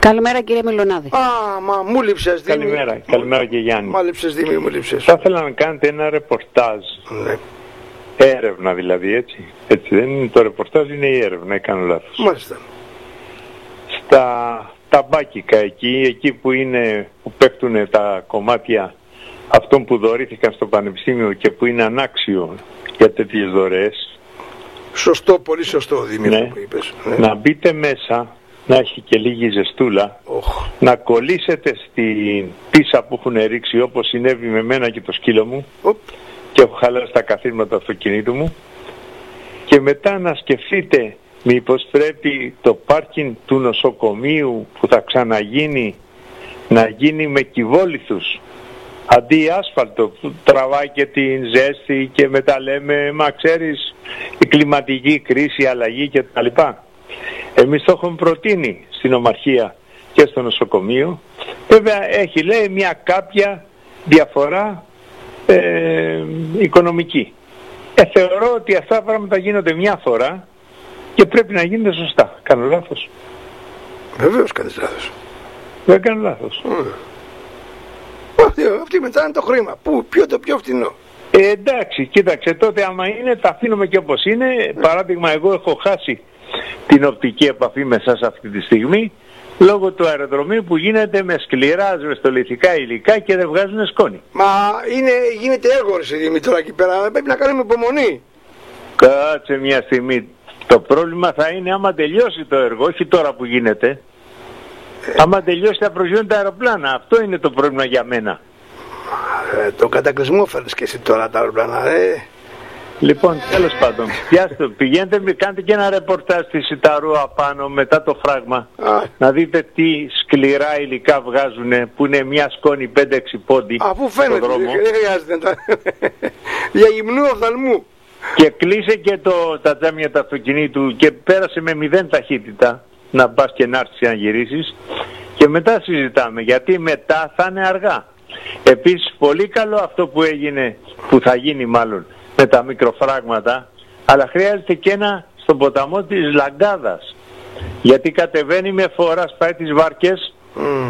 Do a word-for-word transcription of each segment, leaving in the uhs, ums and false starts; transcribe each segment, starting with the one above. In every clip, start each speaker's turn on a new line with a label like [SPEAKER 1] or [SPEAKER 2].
[SPEAKER 1] Καλημέρα κύριε Μιλωνάδη.
[SPEAKER 2] Α, μα μου λείψες Δήμη.
[SPEAKER 3] Καλημέρα, καλημέρα και Γιάννη.
[SPEAKER 2] Μα λείψες Δήμη, μου λείψες.
[SPEAKER 3] Θα ήθελα να κάνετε ένα ρεπορτάζ.
[SPEAKER 2] Ναι.
[SPEAKER 3] Έρευνα δηλαδή, έτσι. Έτσι δεν είναι το ρεπορτάζ, είναι η έρευνα, έκανα λάθος.
[SPEAKER 2] Μάλιστα.
[SPEAKER 3] Στα ταμπάκικα εκεί, εκεί που είναι, που πέφτουν τα κομμάτια αυτών που δωρήθηκαν στο πανεπιστήμιο και που είναι ανάξιο για τέτοιες δωρεές.
[SPEAKER 2] Σωστό, πολύ σωστό Δημήτρη,
[SPEAKER 3] ναι,
[SPEAKER 2] που είπες. Ναι.
[SPEAKER 3] Να μπείτε μέσα, να έχει και λίγη ζεστούλα,
[SPEAKER 2] oh.
[SPEAKER 3] να κολλήσετε στην πίσα που έχουν ρίξει, όπως συνέβη με μένα και το σκύλο μου
[SPEAKER 2] oh.
[SPEAKER 3] και έχω χαλάσει τα καθίσματα του αυτοκινήτου μου, και μετά να σκεφτείτε μήπως πρέπει το πάρκινγκ του νοσοκομείου που θα ξαναγίνει να γίνει με κυβόλιθους αντί άσφαλτο που τραβάει και την ζέστη και μετά λέμε μα ξέρεις η κλιματική κρίση, η αλλαγή κτλ. Εμείς το έχουμε προτείνει στην Ομαρχία και στο νοσοκομείο. Βέβαια έχει λέει μια κάποια διαφορά ε, οικονομική. Ε, θεωρώ ότι αυτά τα πράγματα γίνονται μια φορά και πρέπει να γίνονται σωστά. Κάνω λάθος?
[SPEAKER 2] Βεβαίως κάνεις λάθος.
[SPEAKER 3] Δεν κάνω λάθος.
[SPEAKER 2] Mm. Αυτή, αυτή μετά είναι το χρήμα. Πού, ποιο το πιο φτηνό.
[SPEAKER 3] Ε, εντάξει, κοίταξε, τότε άμα είναι τα αφήνουμε και όπως είναι. Mm. Παράδειγμα, εγώ έχω χάσει την οπτική επαφή με εσάς αυτή τη στιγμή λόγω του αεροδρομίου που γίνεται με σκληρά ασβεστολιθικά υλικά και δεν βγάζουν σκόνη.
[SPEAKER 2] Μα είναι, γίνεται έργο ρε Δημήτρη τώρα εκεί πέρα, πρέπει να κάνουμε υπομονή.
[SPEAKER 3] Κάτσε μια στιγμή. Το πρόβλημα θα είναι άμα τελειώσει το έργο, όχι τώρα που γίνεται. Ε. Άμα τελειώσει θα προσγειώνουν τα αεροπλάνα. Αυτό είναι το πρόβλημα για μένα.
[SPEAKER 2] Ε, το κατακλυσμό φέρνεις και εσύ τώρα τα αεροπλάνα, ε.
[SPEAKER 3] Λοιπόν, τέλος πάντων, πιάστε, πηγαίνετε, κάντε και ένα ρεπορτάζ στη Σιταρού απάνω μετά το φράγμα. Α. Να δείτε τι σκληρά υλικά βγάζουν, που είναι μια σκόνη πέντε έξι πόντι.
[SPEAKER 2] Αφού φαίνεται, δεν χρειάζεται να για γυμνού οφθαλμού.
[SPEAKER 3] Και κλείσε και το, τα τζάμια του αυτοκινήτου και πέρασε με μηδέν ταχύτητα να πας και να έρθεις να γυρίσεις και μετά συζητάμε, γιατί μετά θα είναι αργά. Επίσης πολύ καλό αυτό που έγινε, που θα γίνει μάλλον με τα μικροφράγματα, αλλά χρειάζεται και ένα στον ποταμό της Λαγκάδας, γιατί κατεβαίνει με φορά, σπάει τις βάρκες, mm.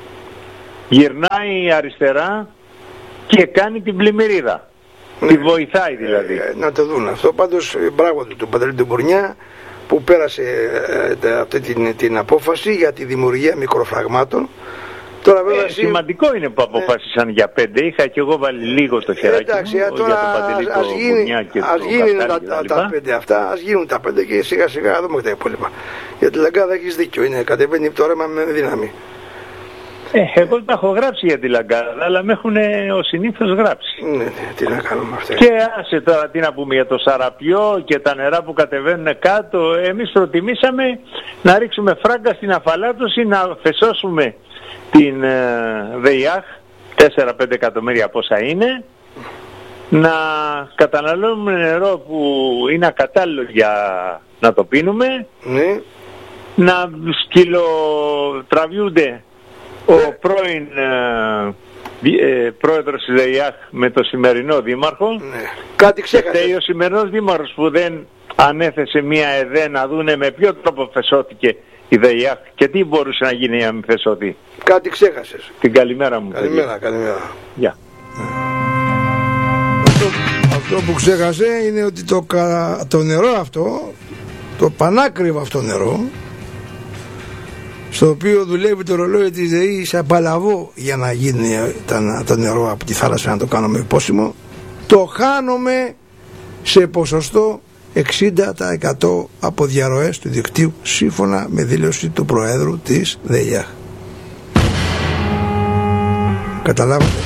[SPEAKER 3] γυρνάει αριστερά και κάνει την πλημμυρίδα. Ναι. Τη βοηθάει δηλαδή.
[SPEAKER 2] Ε, να το δουν αυτό. Πάντως μπράβο του, του Παντελή του Μπουρνιά που πέρασε ε, ε, αυτή την, την απόφαση για τη δημιουργία μικροφραγμάτων. Τώρα, βέβαια,
[SPEAKER 3] ε, σημαντικό είναι που αποφάσισαν ε, για πέντε. Είχα και εγώ βάλει λίγο το χεράκι
[SPEAKER 2] εντάξει,
[SPEAKER 3] μου
[SPEAKER 2] τώρα,
[SPEAKER 3] για τον Παντελή
[SPEAKER 2] ας
[SPEAKER 3] του
[SPEAKER 2] γίνει,
[SPEAKER 3] Μπουρνιά και
[SPEAKER 2] ας
[SPEAKER 3] το
[SPEAKER 2] γίνουν τα,
[SPEAKER 3] τα,
[SPEAKER 2] τα, τα πέντε αυτά, ας γίνουν τα πέντε και σιγά σιγά δούμε τα υπόλοιπα. Για τη Λαγκάδα έχεις δίκιο, είναι, κατεβαίνει το ρέμα με δύναμη.
[SPEAKER 3] Ε, εγώ τα έχω γράψει για τη Λαγκάδα, αλλά με έχουν ο συνήθως γράψει.
[SPEAKER 2] Ναι, ναι, τι να κάνουμε αυτά.
[SPEAKER 3] Και άσε τώρα τι να πούμε για το Σαραπιό και τα νερά που κατεβαίνουν κάτω. Εμείς προτιμήσαμε να ρίξουμε φράγκα στην αφαλάτωση, να φεσώσουμε την ε, ΔΕΙΑΧ, τέσσερα πέντε εκατομμύρια πόσα είναι, να καταναλώνουμε νερό που είναι ακατάλληλο για να το πίνουμε,
[SPEAKER 2] ναι. Να
[SPEAKER 3] σκυλοτραβιούνται ο πρώην ε, ε, πρόεδρος της ΔΕΙΑΧ με το σημερινό δήμαρχο.
[SPEAKER 2] Ναι. Κάτι ξέχασε.
[SPEAKER 3] Και ο σημερινός δήμαρχος που δεν ανέθεσε μια ΕΔΕ να δούνε με ποιο τρόπο φεσώθηκε η ΔΕΙΑΧ και τι μπορούσε να γίνει για να μην φεσωθεί.
[SPEAKER 2] Κάτι ξέχασες.
[SPEAKER 3] Την καλημέρα μου.
[SPEAKER 2] Καλημέρα, παιδί. Καλημέρα.
[SPEAKER 3] Γεια.
[SPEAKER 2] Αυτό, αυτό που ξέχασε είναι ότι το, το νερό αυτό, το πανάκριβο αυτό νερό, στο οποίο δουλεύει το ρολόι της ΔΕΗ σε απαλαβό για να γίνει το νερό από τη θάλασσα να το κάνουμε υπόσιμο, το χάνουμε σε ποσοστό εξήντα τοις εκατό από διαρροές του δικτύου σύμφωνα με δήλωση του Προέδρου της ΔΕΙΑΧ. Καταλάβατε.